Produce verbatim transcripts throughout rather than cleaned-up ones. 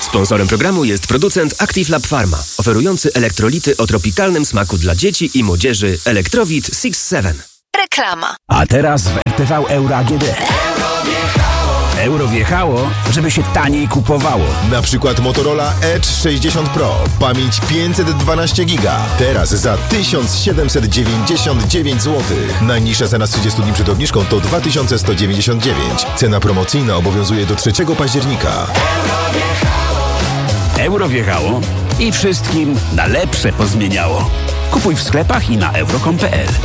Sponsorem programu jest producent Active Lab Pharma, oferujący elektrolity o tropikalnym smaku dla dzieci i młodzieży Electrowit sześć siedem. Reklama. A teraz w R T V Euro A G D. Euro wjechało, żeby się taniej kupowało. Na przykład Motorola Edge sześćdziesiąt Pro. Pamięć pięćset dwanaście giga. Teraz za tysiąc siedemset dziewięćdziesiąt dziewięć złotych. Najniższa cena z trzydziestu dni przed obniżką to dwa tysiące sto dziewięćdziesiąt dziewięć. Cena promocyjna obowiązuje do trzeciego października. Euro wjechało i wszystkim na lepsze pozmieniało. Kupuj w sklepach i na euro kropka com kropka p l.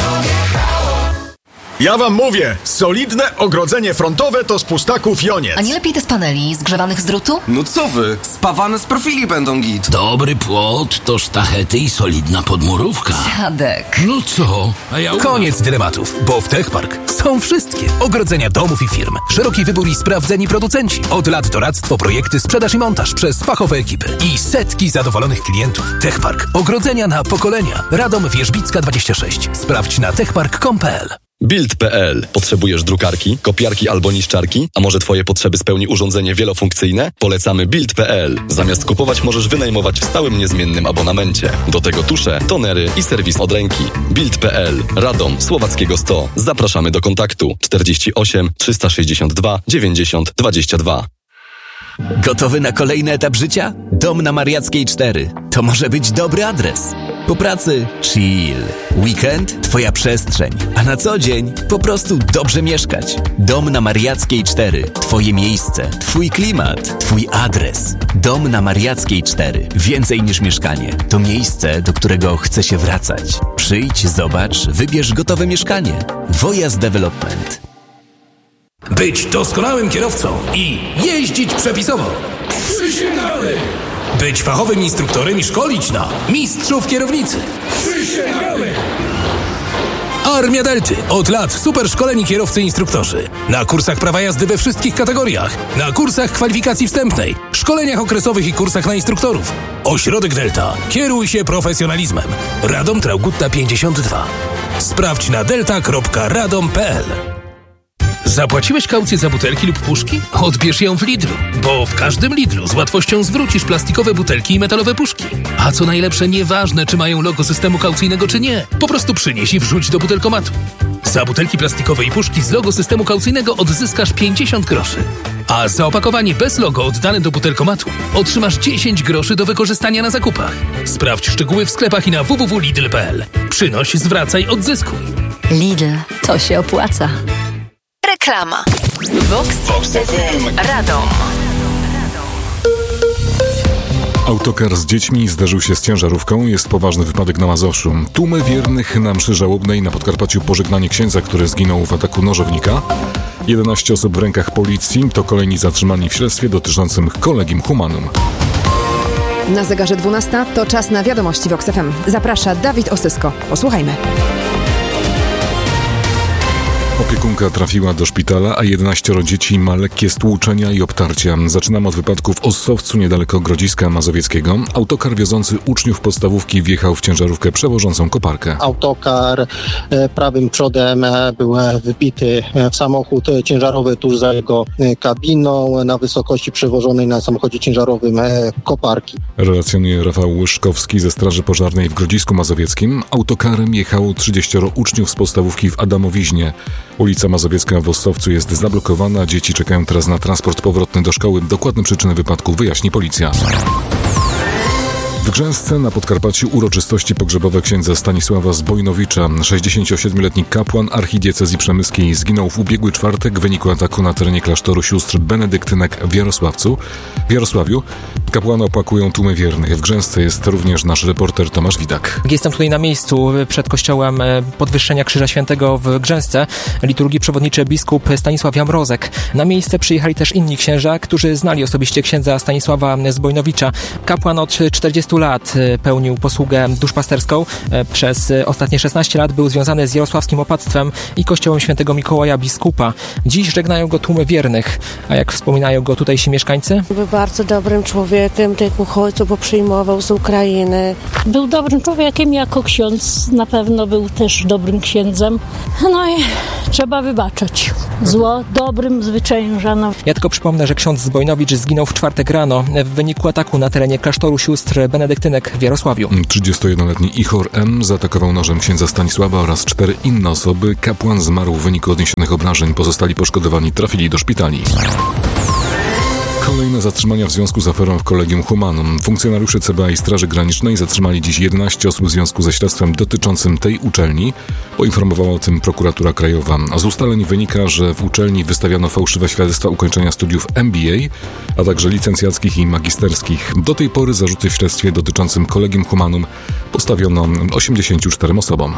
Ja wam mówię, solidne ogrodzenie frontowe to z Pustaków Joniec. A nie lepiej te z paneli zgrzewanych z drutu? No co wy? Spawane z profili będą git. Dobry płot to sztachety i solidna podmurówka. Dziadek. No co? A ja Koniec dylematów, bo w Techpark są wszystkie ogrodzenia domów i firm. Szeroki wybór i sprawdzeni producenci. Od lat doradztwo, projekty, sprzedaż i montaż przez fachowe ekipy. I setki zadowolonych klientów. Techpark. Ogrodzenia na pokolenia. Radom Wierzbicka dwadzieścia sześć. Sprawdź na techpark kropka com kropka p l. Build kropka p l. Potrzebujesz drukarki, kopiarki albo niszczarki? A może twoje potrzeby spełni urządzenie wielofunkcyjne? Polecamy Build kropka p l. Zamiast kupować możesz wynajmować w stałym niezmiennym abonamencie. Do tego tusze, tonery i serwis od ręki. Build kropka p l. Radom, Słowackiego sto. Zapraszamy do kontaktu czterdzieści osiem trzysta sześćdziesiąt dwa dziewięćdziesiąt dwadzieścia dwa. Gotowy na kolejny etap życia? Dom na Mariackiej cztery. To może być dobry adres. Po pracy chill. Weekend twoja przestrzeń. A na co dzień po prostu dobrze mieszkać. Dom na Mariackiej cztery. Twoje miejsce. Twój klimat. Twój adres. Dom na Mariackiej cztery. Więcej niż mieszkanie. To miejsce, do którego chce się wracać. Przyjdź, zobacz, wybierz gotowe mieszkanie. Wojazd Development. Być doskonałym kierowcą i jeździć przepisowo. Przysięgamy! Być fachowym instruktorem i szkolić na mistrzów kierownicy. Przysięgamy! Armia Delty. Od lat super szkoleni kierowcy i instruktorzy. Na kursach prawa jazdy we wszystkich kategoriach. Na kursach kwalifikacji wstępnej. Szkoleniach okresowych i kursach na instruktorów. Ośrodek Delta. Kieruj się profesjonalizmem. Radom Traugutta pięćdziesiąt dwa. Sprawdź na delta kropka radom kropka p l. Zapłaciłeś kaucję za butelki lub puszki? Odbierz ją w Lidlu, bo w każdym Lidlu z łatwością zwrócisz plastikowe butelki i metalowe puszki. A co najlepsze, nieważne czy mają logo systemu kaucyjnego czy nie, po prostu przynieś i wrzuć do butelkomatu. Za butelki plastikowe i puszki z logo systemu kaucyjnego odzyskasz pięćdziesiąt groszy. A za opakowanie bez logo oddane do butelkomatu otrzymasz dziesięć groszy do wykorzystania na zakupach. Sprawdź szczegóły w sklepach i na w w w kropka lidl kropka p l. Przynoś, zwracaj, odzyskuj. Lidl, to się opłaca. Reklama. Vox F M Radom. Autokar z dziećmi zderzył się z ciężarówką. Jest poważny wypadek na Mazowszu. Tłumy wiernych na mszy żałobnej na Podkarpaciu pożegnanie księdza, który zginął w ataku nożownika. jedenaście osób w rękach policji. To kolejni zatrzymani w śledztwie dotyczącym Collegium Humanum. Na zegarze dwunasta to czas na wiadomości Vox F M. Zaprasza Dawid Osysko. Posłuchajmy. Opiekunka trafiła do szpitala, a jedenaścioro dzieci ma lekkie stłuczenia i obtarcia. Zaczynamy od wypadku w Ossowcu, niedaleko Grodziska Mazowieckiego. Autokar wiozący uczniów podstawówki wjechał w ciężarówkę przewożącą koparkę. Autokar prawym przodem był wybity w samochód ciężarowy tuż za jego kabiną, na wysokości przewożonej na samochodzie ciężarowym koparki. Relacjonuje Rafał Łyszkowski ze Straży Pożarnej w Grodzisku Mazowieckim. Autokarem jechało trzydzieścioro uczniów z podstawówki w Adamowiźnie. Ulica Mazowiecka w Ossowcu jest zablokowana. Dzieci czekają teraz na transport powrotny do szkoły. Dokładne przyczyny wypadku wyjaśni policja. W Grzęsce na Podkarpaciu uroczystości pogrzebowe księdza Stanisława Zbojnowicza. sześćdziesięciosiedmioletni kapłan archidiecezji przemyskiej zginął w ubiegły czwartek w wyniku ataku na terenie klasztoru sióstr benedyktynek w Jarosławcu. W Jarosławiu kapłana opakują tłumy wiernych. W Grzęsce jest również nasz reporter Tomasz Widak. Jestem tutaj na miejscu przed kościołem Podwyższenia Krzyża Świętego w Grzęsce. Liturgii przewodniczy biskup Stanisław Jamrozek. Na miejsce przyjechali też inni księża, którzy znali osobiście księdza Stanisława Zbojnowicza. Kapłan od czterdziestu lat pełnił posługę duszpasterską. Przez ostatnie szesnaście lat był związany z jarosławskim opactwem i kościołem świętego Mikołaja biskupa. Dziś żegnają go tłumy wiernych. A jak wspominają go tutejsi mieszkańcy? Był bardzo dobrym człowiekiem. człowiekiem, tych uchodźców poprzyjmował z Ukrainy. Był dobrym człowiekiem jako ksiądz, na pewno był też dobrym księdzem. No i trzeba wybaczać. Zło dobrym zwycięża. No. Ja tylko przypomnę, że ksiądz Zbojnowicz zginął w czwartek rano w wyniku ataku na terenie klasztoru sióstr benedyktynek w Jarosławiu. trzydziestojednoletni Ichor M. zaatakował nożem księdza Stanisława oraz cztery inne osoby. Kapłan zmarł w wyniku odniesionych obrażeń. Pozostali poszkodowani trafili do szpitali. Kolejne zatrzymania w związku z aferą w Collegium Humanum. Funkcjonariusze C B A i Straży Granicznej zatrzymali dziś jedenaście osób w związku ze śledztwem dotyczącym tej uczelni. Poinformowała o tym prokuratura krajowa. Z ustaleń wynika, że w uczelni wystawiano fałszywe świadectwa ukończenia studiów M B A, a także licencjackich i magisterskich. Do tej pory zarzuty w śledztwie dotyczącym Collegium Humanum postawiono osiemdziesięciu czterem osobom.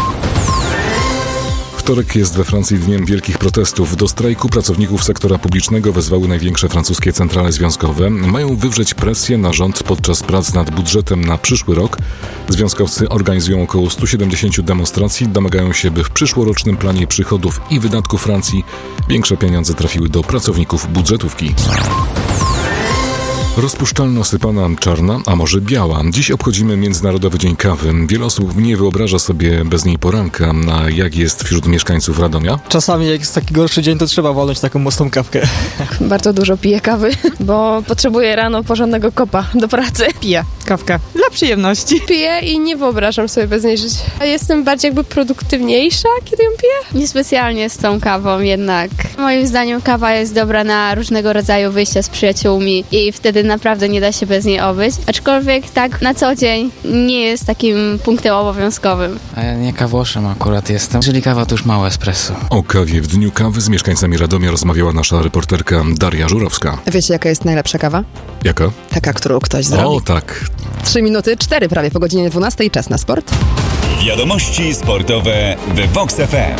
Wtorek jest we Francji dniem wielkich protestów. Do strajku pracowników sektora publicznego wezwały największe francuskie centrale związkowe. Mają wywrzeć presję na rząd podczas prac nad budżetem na przyszły rok. Związkowcy organizują około stu siedemdziesięciu demonstracji. Domagają się, by w przyszłorocznym planie przychodów i wydatków Francji większe pieniądze trafiły do pracowników budżetówki. Rozpuszczalna, sypana, czarna, a może biała. Dziś obchodzimy Międzynarodowy Dzień Kawy. Wiele osób nie wyobraża sobie bez niej poranka. A jak jest wśród mieszkańców Radomia? Czasami jak jest taki gorszy dzień, to trzeba walnąć taką mocną kawkę. Bardzo dużo piję kawy, bo potrzebuję rano porządnego kopa do pracy. Piję kawkę dla przyjemności. Piję i nie wyobrażam sobie bez niej żyć. Jestem bardziej jakby produktywniejsza, kiedy ją piję. Niespecjalnie z tą kawą jednak. Moim zdaniem kawa jest dobra na różnego rodzaju wyjścia z przyjaciółmi i wtedy naprawdę nie da się bez niej obyć. Aczkolwiek tak na co dzień nie jest takim punktem obowiązkowym. A ja nie kawoszem akurat jestem. Jeżeli kawa, to już małe espresso. O kawie w Dniu Kawy z mieszkańcami Radomia rozmawiała nasza reporterka Daria Żurowska. Wiecie, jaka jest najlepsza kawa? Jaka? Taka, którą ktoś zrobi. O, tak. Trzy minuty, cztery prawie po godzinie dwunastej. Czas na sport. Wiadomości sportowe w Vox F M.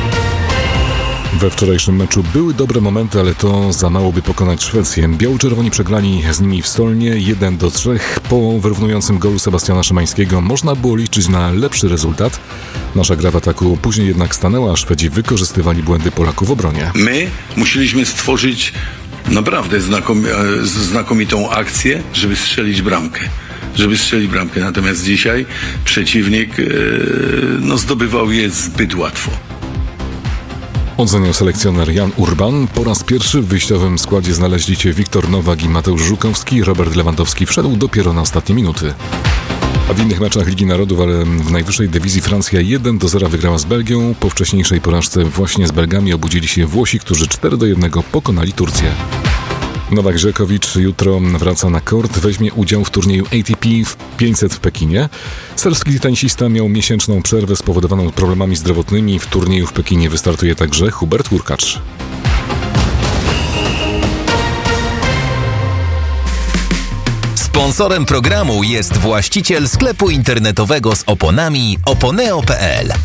We wczorajszym meczu były dobre momenty, ale to za mało, by pokonać Szwecję. Biało-czerwoni przegrali z nimi w Solnie jeden do trzech. Po wyrównującym golu Sebastiana Szymańskiego można było liczyć na lepszy rezultat. Nasza gra w ataku później jednak stanęła, a Szwedzi wykorzystywali błędy Polaków w obronie. My musieliśmy stworzyć naprawdę znakomi- znakomitą akcję, żeby strzelić bramkę. żeby strzelić bramkę. Natomiast dzisiaj przeciwnik yy, no, zdobywał je zbyt łatwo. Oceniał selekcjoner Jan Urban. Po raz pierwszy w wyjściowym składzie znaleźli się Wiktor Nowak i Mateusz Żukowski. Robert Lewandowski wszedł dopiero na ostatnie minuty. A w innych meczach Ligi Narodów, ale w najwyższej dywizji Francja jeden do zera wygrała z Belgią. Po wcześniejszej porażce właśnie z Belgami obudzili się Włosi, którzy cztery do jednego pokonali Turcję. Nowak Dżokowicz jutro wraca na kort, weźmie udział w turnieju A T P pięćset w Pekinie. Serbski tenisista miał miesięczną przerwę spowodowaną problemami zdrowotnymi. W turnieju w Pekinie wystartuje także Hubert Hurkacz. Sponsorem programu jest właściciel sklepu internetowego z oponami oponeo kropka p l.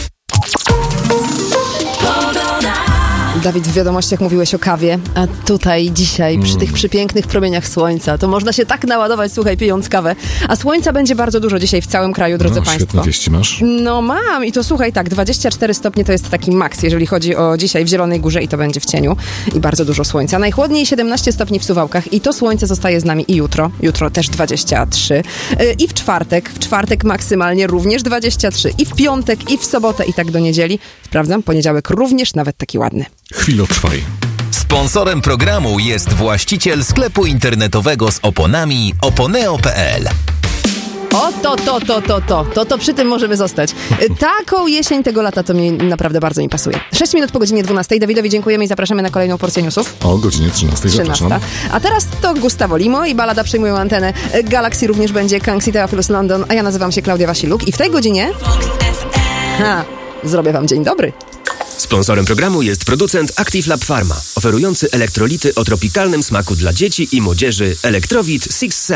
Dawid, w wiadomościach mówiłeś o kawie, a tutaj dzisiaj przy tych przepięknych promieniach słońca to można się tak naładować, słuchaj, pijąc kawę. A słońca będzie bardzo dużo dzisiaj w całym kraju, drodzy no, Państwo. Świetne wieści masz. No mam i to słuchaj, tak, dwadzieścia cztery stopnie to jest taki maks, jeżeli chodzi o dzisiaj w Zielonej Górze i to będzie w cieniu i bardzo dużo słońca. Najchłodniej siedemnaście stopni w Suwałkach i to słońce zostaje z nami i jutro. Jutro też dwadzieścia trzy. I w czwartek, w czwartek maksymalnie również dwadzieścia trzy. I w piątek, i w sobotę, i tak do niedzieli. Sprawdzam, poniedziałek również nawet taki ładny. Chwilo trwaj. Sponsorem programu jest właściciel sklepu internetowego z oponami oponeo kropka p l. O, to, to, to, to, to, to, to przy tym możemy zostać. Taką jesień tego lata to mi naprawdę bardzo mi pasuje. sześć minut po godzinie dwunastej. Dawidowi dziękujemy i zapraszamy na kolejną porcję newsów. O godzinie trzynastej zapraszam. A teraz to Gustavo Limo i balada Przejmują antenę. Galaxy również będzie, Kangsi Theophilus London, a ja nazywam się Klaudia Wasiluk i w tej godzinie... Ha, zrobię wam dzień dobry. Sponsorem programu jest producent Active Lab Pharma, oferujący elektrolity o tropikalnym smaku dla dzieci i młodzieży Elektrowit sześć siedem.